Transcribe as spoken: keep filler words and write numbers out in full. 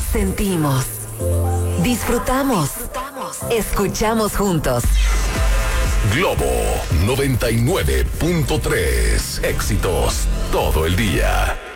sentimos, disfrutamos, escuchamos juntos. Globo noventa y nueve punto tres. Éxitos todo el día.